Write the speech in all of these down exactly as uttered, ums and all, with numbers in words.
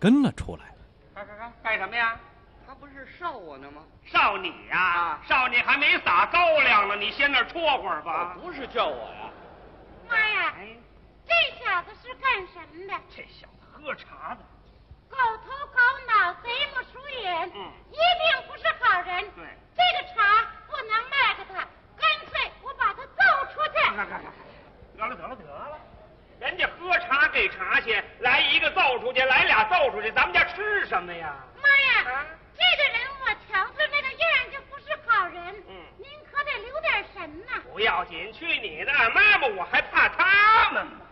跟了出来。 看看看，干什么呀？ 他不是烧我呢吗？ 烧你呀、 啊！ 烧你还没撒高粱呢，你先那儿戳会儿吧。 不是叫我呀。 妈呀， 哎， 这小子是干什么的？ 这小子喝茶的。 狗头狗脑，贼不熟眼， 嗯， 一定不是好人。 对， 这个茶不能卖给他，干脆我把他揍出去。 看看看，得了得了得了，人家喝茶给茶去，来一个揍出去，来俩揍出去，咱们家吃什么呀？ 妈呀， 啊、 这个人我瞧着那个样就不是好人。 嗯， 您可得留点神呐。 不要紧，去你的，妈妈我还怕他们吗？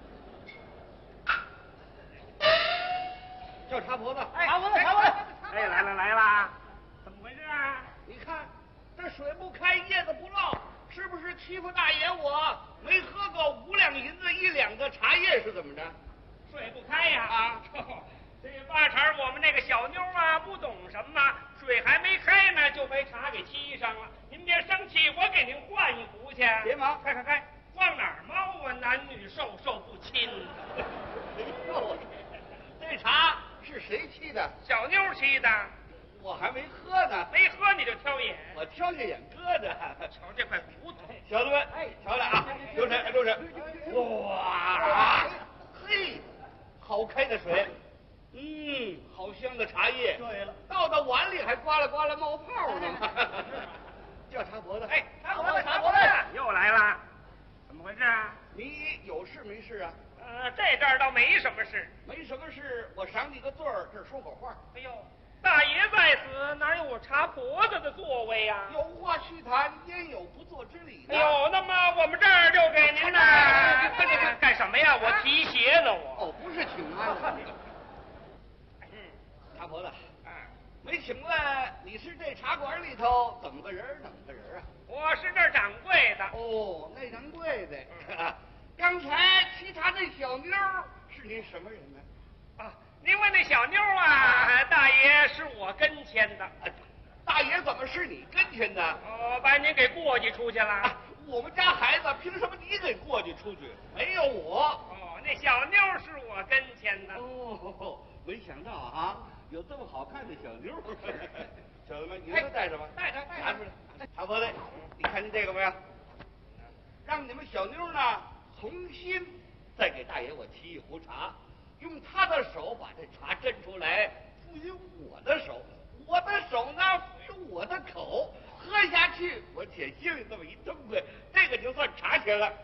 叫茶婆子， 哎， 茶婆子，茶婆子， 哎，来了来了，怎么回事啊？ 你看这水不开，叶子不落，是不是欺负大爷我没喝够五两银子一两的茶叶是怎么着？ 水不开呀！ 啊， 这八成我们那个小妞啊不懂什么，水还没开呢就被茶给沏上了。您别生气，我给您换一壶去。 别忙， 开开开，往哪儿猫啊？男女授受不亲。 哎呦，这茶是谁沏的？ 小妞沏的， 我还没喝呢， 没喝你就挑眼。 我挑下眼搁着。 瞧这块骨头， 小子们，哎，瞧来啊，留神，留神。哇，嘿，好开的水，嗯，好香的茶叶。对了，倒到碗里还刮啦刮啦冒泡呢。叫茶婆子， 哎， 茶婆子，茶婆子， 又来了，怎么回事啊？ 你有事没事啊？ 呃，这阵儿倒没什么事。 没什么事，我赏你个罪儿，这儿说口话。 哎呦，大爷在此，哪有我茶婆子的座位呀、 有话须谈，焉有不做之理呢？ 哎呦，那么我们这儿就给您呢。快点快干什么呀？我提鞋呢，我。 哦，不是请安。 嗯， 茶婆子， 啊， 没请问你是这茶馆里头怎么个人儿？怎么个人儿啊？ 我是这儿掌柜的。 哦，内掌柜的。刚才沏茶那小妞是您什么人呢？ 啊，您问那小妞啊，大爷是我跟前的。 大爷怎么是你跟前的？ 哦，把您给过继出去了。 啊，我们家孩子凭什么你给过继出去？没有我。 哦，那小妞是我跟前的。 哦，没想到啊，有这么好看的小妞。小子们，你们带着吧， 带着带着拿出来。茶婆子，你看见这个没有？让你们小妞呢重新再给大爷我沏一壶茶，用他的手把这茶斟出来，赋予我的手，我的手呢赋予我的口，喝下去我且心里这么一痛快，这个就算茶钱了。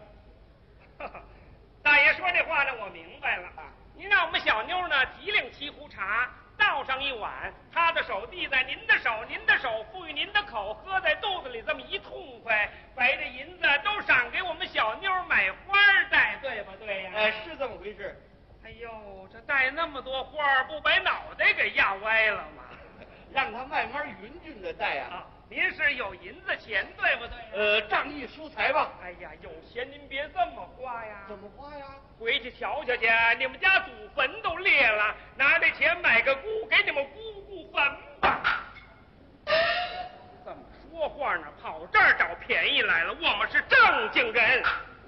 大爷说这话呢，我明白了。您让我们小妞呢提领沏壶茶，倒上一碗，她的手递在您的手，您的手赋予您的口，喝在肚子里这么一痛快，把这银子都赏给我们小妞买花戴，对不对呀？ 哎，是这么回事。 哎呦，这戴那么多花，不把脑袋给压歪了吗？ 让他慢慢匀匀的戴啊。 啊，您是有银子钱，对不对？ 呃，仗义疏财吧。 哎呀，有钱您别这么花呀。 怎么花呀？ 回去瞧瞧去，你们家祖坟都裂了，拿这钱买个姑，给你们姑姑坟吧。这么说话呢，跑这儿找便宜来了，我们是正经人。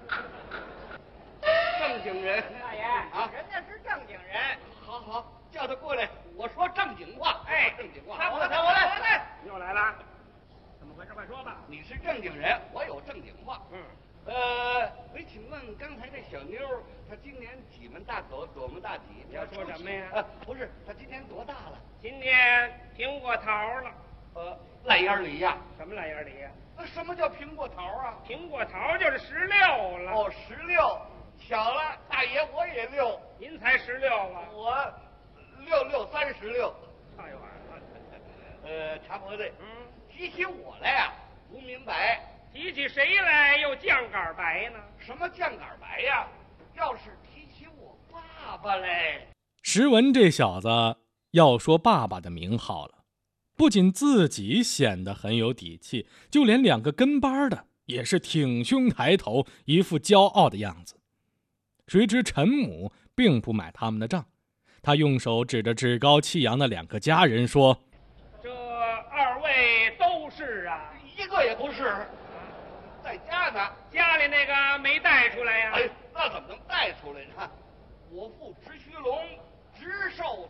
正经人。 大爷啊， 人家是正经人。 好好，叫他过来，我说正经话。 哎， 正经话。 他我来，我来，我来。 又来了，怎么回事？快说吧。 你是正经人，我有正经话。 嗯。 呃，没请问刚才那小妞，她今年几门大口，多门大体？ 你要说什么呀？ 呃，不是，她今年多大了？ 今年苹果桃了。 呃，烂眼梨呀。 什么烂眼梨呀？ 那什么叫苹果桃啊？ 苹果桃就是十六了。 哦，十六。巧了，大爷我也六。 您才十六啊？ 我六六三十六。 差一会儿。 呃，茶婆子， 嗯， 提起我来呀、啊，不明白。 提起谁来又酱杆白呢？ 什么酱杆白呀？要是提起我爸爸嘞。 石文这小子要说爸爸的名号了，不仅自己显得很有底气，就连两个跟班的也是挺胸抬头，一副骄傲的样子。谁知陈母并不买他们的账，他用手指着趾高气扬的两个家人说：“ 这二位都是啊？ 一个也不是，在家呢。 家里那个没带出来呀、 哎，那怎么能带出来呢？我父直须龙，直受